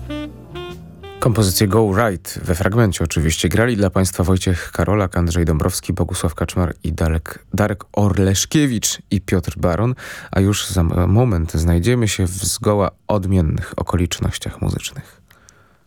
Kompozycję Go Right we fragmencie oczywiście grali dla Państwa Wojciech Karolak, Andrzej Dąbrowski, Bogusław Kaczmar i Darek Orleszkiewicz i Piotr Baron, a już za moment znajdziemy się w zgoła odmiennych okolicznościach muzycznych.